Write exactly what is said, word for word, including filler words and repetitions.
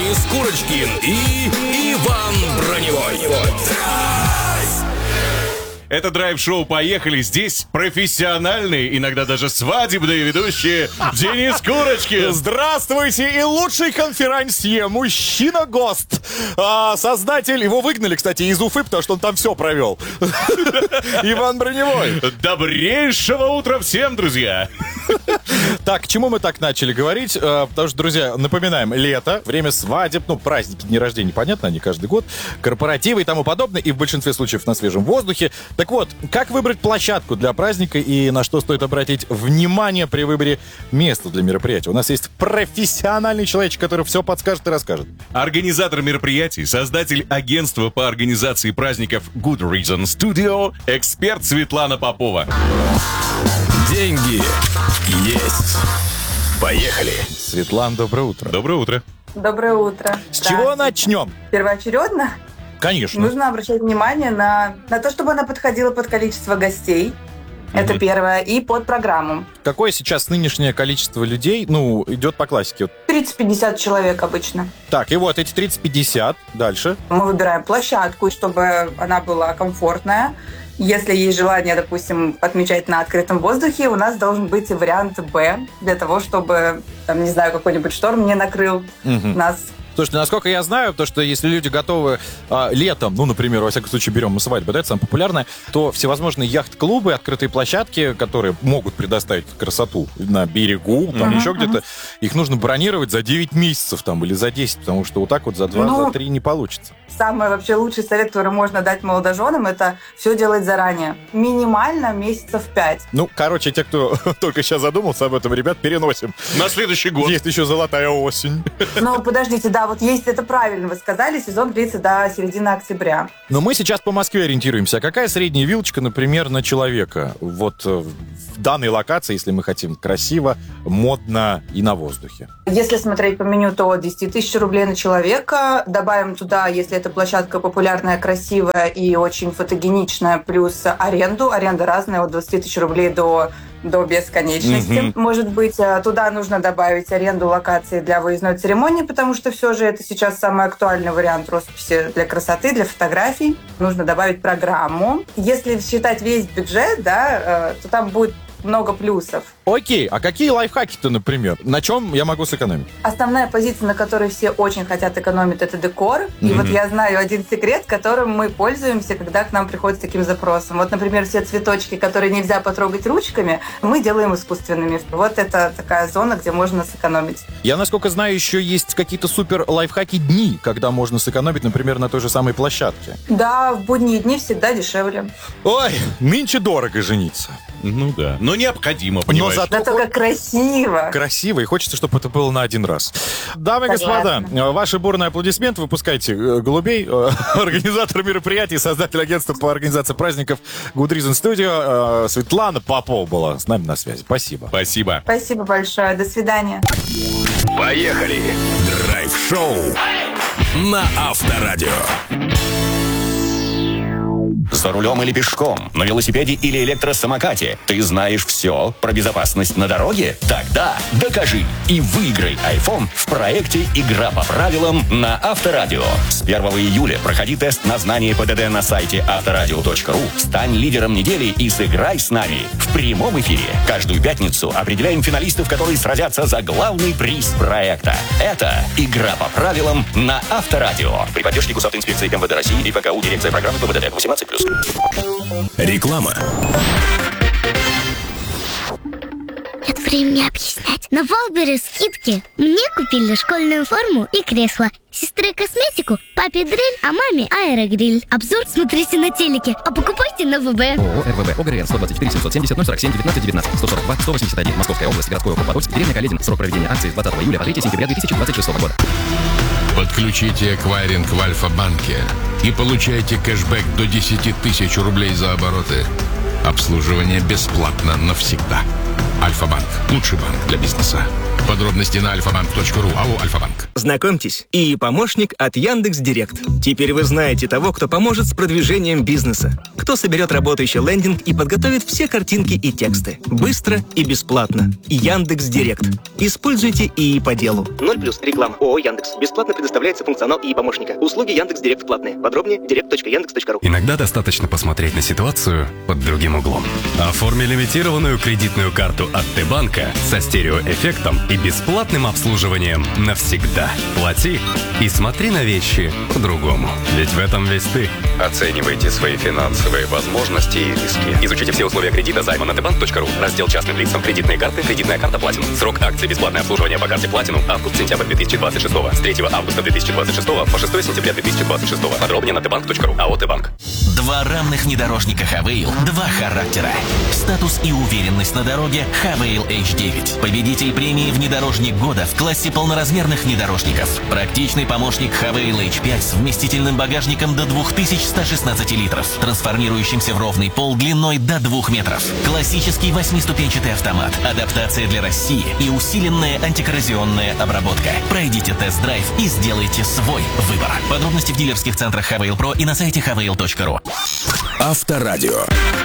Денис Курочкин и Иван Броневой. Это драйв-шоу «Поехали». Здесь профессиональные, иногда даже свадебные ведущие Денис Курочкин. Здравствуйте! И лучший конферансье, мужчина-гост. А, создатель, его выгнали, кстати, из Уфы, потому что он там все провел. Иван Броневой. Добрейшего утра всем, друзья. Так, к чему мы так начали говорить? Потому что, друзья, напоминаем, лето, время свадеб, ну, праздники, дни рождения, понятно, они каждый год, корпоративы и тому подобное, и в большинстве случаев на свежем воздухе. Так вот, как выбрать площадку для праздника и на что стоит обратить внимание при выборе места для мероприятия? У нас есть профессиональный человек, который все подскажет и расскажет. Организатор мероприятий, создатель агентства по организации праздников Good Reason Studio, эксперт Светлана Попова. Деньги есть. Поехали. Светлана, доброе утро. Доброе утро. Доброе утро. С чего начнем? Первоочередно Конечно. нужно обращать внимание на, на то, чтобы она подходила под количество гостей. Мгм. Это первое. И под программу. Какое сейчас нынешнее количество людей, ну, идет по классике? Вот. тридцать-пятьдесят человек обычно. Так, и вот эти тридцать-пятьдесят. Дальше. Мы выбираем площадку, чтобы она была комфортная. Если есть желание, допустим, отмечать на открытом воздухе, у нас должен быть и вариант Б, для того, чтобы, там, не знаю, какой-нибудь шторм не накрыл Мгм. нас. Слушайте, насколько я знаю, то, что если люди готовы а, летом, ну, например, во всяком случае, берем мы свадьбу, да, это самое популярное, то всевозможные яхт-клубы, открытые площадки, которые могут предоставить красоту на берегу, там Мгм, еще мгм. где-то, их нужно бронировать за девять месяцев там, или за десять, потому что вот так вот за два, Ну, за три не получится. Самый вообще лучший совет, который можно дать молодоженам, это все делать заранее. Минимально месяцев пять. Ну, короче, те, кто только сейчас задумался об этом, ребят, переносим. На следующий год. Есть еще золотая осень. Ну, подождите, да, вот есть, это правильно вы сказали, сезон длится до середины октября. Но мы сейчас по Москве ориентируемся. А какая средняя вилочка, например, на человека? Вот э, в данной локации, если мы хотим красиво, модно и на воздухе. Если смотреть по меню, то десять тысяч рублей на человека. Добавим туда, если эта площадка популярная, красивая и очень фотогеничная, плюс аренду. Аренда разная, от двадцать тысяч рублей до, до бесконечности. Мгм. Может быть, э, туда нужно добавить аренду локации для выездной церемонии, потому что все же это сейчас самый актуальный вариант росписи для красоты, для фотографий. Нужно добавить программу. Если считать весь бюджет, да, э, то там будет много плюсов. Окей, а какие лайфхаки-то, например? На чем я могу сэкономить? Основная позиция, на которой все очень хотят экономить, это декор. И Мгм. вот я знаю один секрет, которым мы пользуемся, когда к нам приходят с таким запросом. Вот, например, все цветочки, которые нельзя потрогать ручками, мы делаем искусственными. Вот это такая зона, где можно сэкономить. Я, насколько знаю, еще есть какие-то супер лайфхаки дни, когда можно сэкономить, например, на той же самой площадке. Да, в будние дни всегда дешевле. Ой, нынче дорого жениться. Ну да. Но необходимо, понимаешь? зато- Да только красиво. Красиво, и хочется, чтобы это было на один раз. Дамы и господа, Понятно. ваши бурные аплодисменты. Выпускайте э, голубей. Э, Организатор мероприятий, создатель агентства по организации праздников Good Reason Studio э, Светлана Попова была с нами на связи. Спасибо. Спасибо. Спасибо большое. До свидания. Поехали. Драйв-шоу на Авторадио. За рулем или пешком, на велосипеде или электросамокате ты знаешь все про безопасность на дороге? Тогда докажи и выиграй iPhone в проекте «Игра по правилам» на Авторадио. С первого июля проходи тест на знание ПДД на сайте авторадио точка ру, стань лидером недели и сыграй с нами в прямом эфире. Каждую пятницу определяем финалистов, которые сразятся за главный приз проекта. Это «Игра по правилам» на Авторадио. При поддержке госавтоинспекции МВД России и ФКУ дирекция программы ПВД восемнадцать плюс. Реклама. Нет времени объяснять. На Валбере скидки. Мне купили школьную форму и кресло. Сестре косметику, папе дрель, а маме аэрогриль. Обзор смотрите на телеке, а покупайте на ВБ. ООО РВВ ОГРН сто двадцать четыре семьсот семьдесят ноль сорок семь девятнадцать девятнадцать сто сорок два сто восемьдесят один Московская область, городской округ Подольск, деревня Каледин. Срок проведения акции с двадцатого июля по третьего сентября две тысячи двадцать шестого года. Подключите эквайринг в Альфа-банке и получайте кэшбэк до десять тысяч рублей за обороты. Обслуживание бесплатно навсегда. Альфа-банк. Лучший банк для бизнеса. Подробности на альфа-банк точка ру. АО «Альфа-банк». Знакомьтесь, и помощник от Яндекс.Директ. Теперь вы знаете того, кто поможет с продвижением бизнеса. Кто соберет работающий лендинг и подготовит все картинки и тексты. Быстро и бесплатно. Яндекс.Директ. Используйте ИИ по делу. Ноль плюс. Реклама. ООО Яндекс. Бесплатно предоставляется функционал ИИ помощника. Услуги Яндекс.Директ платные. Подробнее директ точка яндекс точка ру. Иногда достаточно посмотреть на ситуацию под другим углом. Оформи лимитированную кредитную карту от Т-банка со стереоэффектом и бесплатным обслуживанием навсегда. Плати и смотри на вещи по-другому. Ведь в этом весь ты. Оценивайте свои финансовые возможности и риски. Изучите все условия кредита займа на тэ банк точка ру. Раздел частным лицам. Кредитные карты. Кредитная карта Platinum. Срок акции бесплатное обслуживание по карте Platinum. Август-сентябрь две тысячи двадцать шестого. С третьего августа две тысячи двадцать шестого по шестое сентября две тысячи двадцать шестого. Подробнее на тэ банк точка ру. АО «Т-банк». Два равных внедорожника Хавейл. Два характера. Статус и уверенность на дороге Хавейл эйч девять. Победитель премии «Внедорожник года» в классе полноразмерных внедорожников. Практичный помощник Хавейл эйч пять с вместительным багажником до две тысячи сто шестнадцать литров, трансформирующимся в ровный пол длиной до двух метров. Классический восьмиступенчатый автомат, адаптация для России и усиленная антикоррозионная обработка. Пройдите тест-драйв и сделайте свой выбор. Подробности в дилерских центрах Хавейл Про и на сайте хавейл точка ру. Авторадио.